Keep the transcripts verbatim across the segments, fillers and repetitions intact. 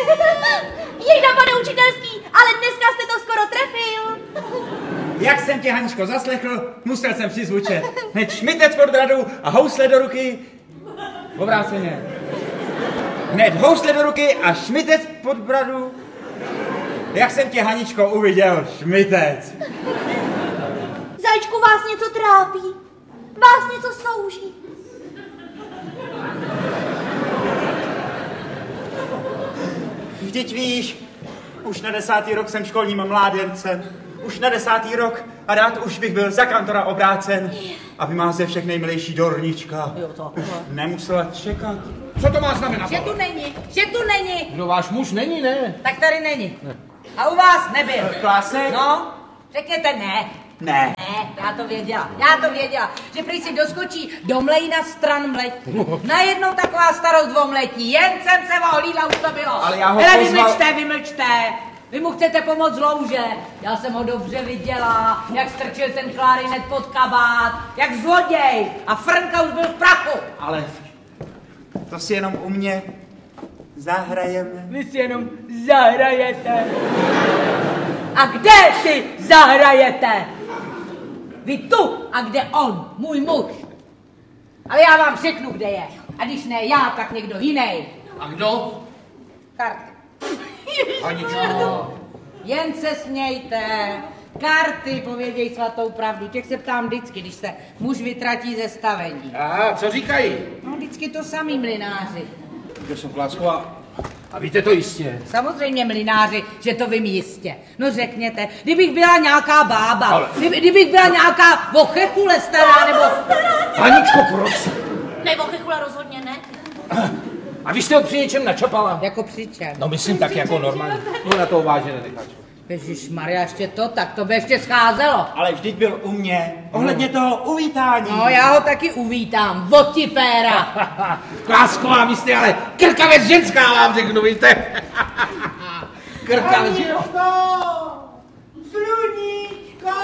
Jejda, pane učitelský, ale dneska jste to skoro trefil. Jak jsem tě, Haničko, zaslechl, musel jsem přizvučet. Hned šmitec pod bradu a housle do ruky. Obráceně. Hned housle do ruky a šmitec pod bradu. Jak jsem tě, Haničko, uviděl, šmitec. Zajíčku, vás něco trápí? Vás něco souží? Vždyť víš, už na desátý rok jsem školním mládencem. Už na desátý rok a rád už bych byl za kantora obrácen, aby má ze všech nejmilejší Dornička. Jo, to. Nemusela čekat. Co to má znamenat? Že tu není, že tu není. No váš muž není, ne? Tak tady není. Ne. A u vás nebyl. Klásek? No, řekněte ne. Ne. Ne, já to věděla, já to věděla, že prý si doskočí do mlejna stran mletí. Najednou taková starost dvomletí, jen jsem se ohlídla, už to bylo. Ale já ho Hele, pozval... vymlčte, vymlčte. Vy mu chcete pomoct louže. Já jsem ho dobře viděla, jak strčil ten klarinet pod kabát, jak zloděj. A Frnka už byl v prachu. Ale to si jenom u mě zahrajeme. Vy si jenom zahrajete. A kde si zahrajete? Vy tu a kde on, můj muž. Ale já vám řeknu, kde je. A když ne já, tak někdo jiný. A kdo? Karty. Haničko. Jen se smějte. Karty povědějí svatou pravdu. Těch se ptám vždycky, když se muž vytratí ze stavení. A co říkají? No vždycky to samý mlynáři. Kde jsou Klásková? A víte to jistě? Samozřejmě mlynáři, že to vím jistě. No řekněte, kdybych byla nějaká bába, Ale... kdyby, kdybych byla nějaká vochechule stará, nebo... Haničko, prosím. Ne, vochechule rozhodně ne. A vy jste ho při něčem načapala? Jako při čem? No myslím tak jako normálně. No na to vážně nenecháš. Ježišmarja, ještě to, tak to by ještě scházelo. Ale vždyť byl u mě, ohledně toho uvítání. No já ho taky uvítám, votipéra. Klásková, vy jste ale krkavec ženská, vám řeknu, víte. Krkavec ženská. Sluníčko!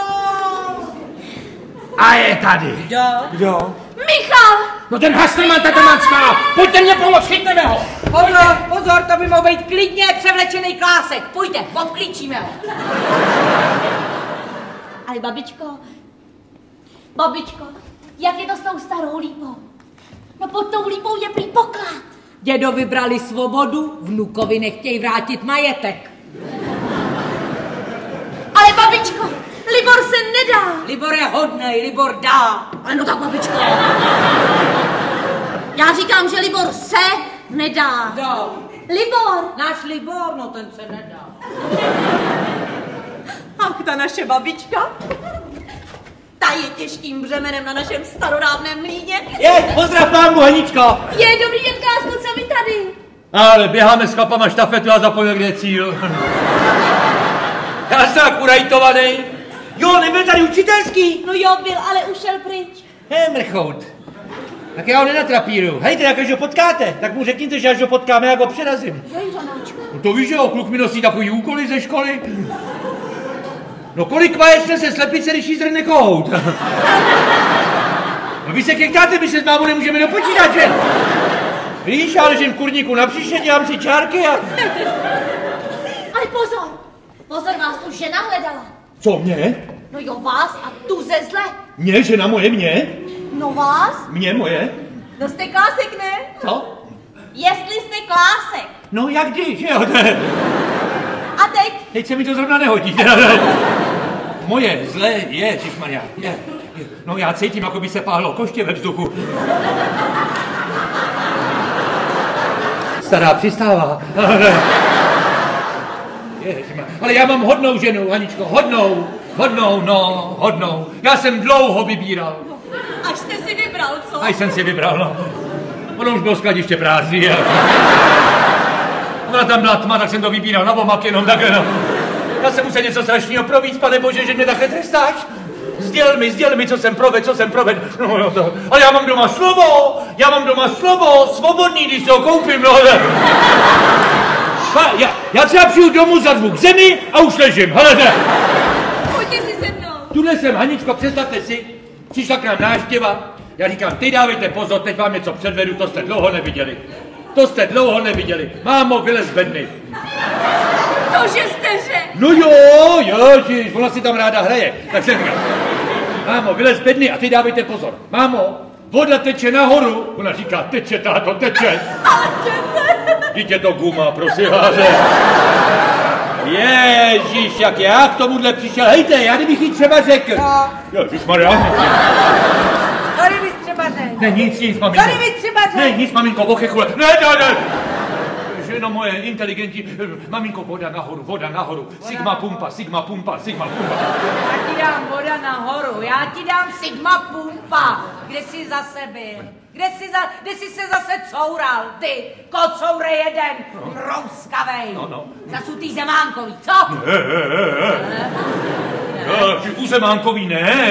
A je tady. Kdo? Kdo? Michal! No ten Hastelman, ta Tomanská. Pojďte mě pomoct, chytneme ho. Pozor, pozor, to by mohl být klidně převlečený Klásek. Pojďte, obklíčíme ho. Ale babičko, babičko, jak je to s tou starou lípou? No pod tou lípou je prý poklad. Dědo vybrali svobodu, vnukovi nechtějí vrátit majetek. Ale babičko, Libor se nedá. Libor je hodnej, Libor dá. Ale no tak babičko. Já říkám, že Libor se nedá. Kdo? Libor. Náš Libor, no ten se nedá. Ach, ta naše babička. Ta je těžkým břemenem na našem starodávném mlýně. Je, pozdrav pámu, Haničko. Je, dobrý den, Klásku, co vy tady? Ale běháme s chlapama štafetu a zapomněl, kde je cíl. Já jsem tak urajtovaný. Jo, nebyl tady učitelský. No jo, byl, ale ušel pryč. Je, mrchout. Tak já ho nenatrapíru. Hejte, jak až ho potkáte, tak mu řekněte, že až ho potkáme, jak ho přerazím. Jej, Žanáčku. No to víš, že jo, kluk mi nosí takový úkoly ze školy. No kolik vaječne se slepice, když jí zrne kohout. No vy se kechtáte, my se s mámou nemůžeme do počítače. Víš, já ležím v kurníku na příště, dělám si čárky a... Ale pozor, pozor, vás tu žena hledala. Co, mě? No jo, vás a tu ze zle. Mě, žena moje, mě? No vás? Mě, moje? No jste Klásek, ne? Co? Jestli jste Klásek. No jak kdy, že jo? A teď? Teď se mi to zrovna nehodí. Moje zlé je, ježišmarja, je, je. No já cítím, jako by se páhlo koště ve vzduchu. Stará přistává. Ježišmarja. Ale já mám hodnou ženu, Haničko, hodnou, hodnou, no, hodnou. Já jsem dlouho vybíral. Až jste si vybral, co? Až jsem si vybral, no. Ono už bylo skladiště prázdný. Ona tam byla tma, tak jsem to vybíral na omak jenom takhle, no. Já jsem musel něco strašného províc, pane bože, že mě takhle trestáš. Sděl mi, sděl mi, co jsem provedl, co jsem provedl. No, no, to. Ale já mám doma slovo, já mám doma slovo, svobodný, když se ho koupím, no. Já, já třeba přijdu domů, zazvu k zemi a už ležím, helejte. Pojďte si se mnou. Tuhle jsem, Haničko, představte si, přišla k nám návštěva. Já říkám, ty dávejte pozor, teď vám něco předvedu, to jste dlouho neviděli. To jste dlouho neviděli. Mámo, vylez z bedny. To, že jste řekl. No jo, ježiš, ona si tam ráda hraje. Tak jsem říkal. Mámo, vylez z bedny a ty dávejte pozor. Mámo, voda teče nahoru. Ona říká, teče, táto, teče. Dítě to guma, prosím vás. Ježíš, jak já k tomuhle přišel. Hejte, já kdybych jí třeba řekl. No. Ježišmarja. Co kdybys třeba řekl? Ne, nic, nic, maminko. Co kdybys třeba řekl? Ne, nic, maminko, ochechule. Ne, ne, ne. Ženo moje, inteligentní. Maminko, voda nahoru, voda nahoru. Sigma pumpa, sigma pumpa, sigma pumpa. Já ti dám voda nahoru, já ti dám sigma pumpa. Kde jsi zase byl? Kde jsi, za, kde jsi se zase coural, ty, kocoure jeden, no. Rouskavej. No, no. Zasutý Zemánkový, co? Ne, ne, ne, ne. ne. ne. U Zemánkový ne.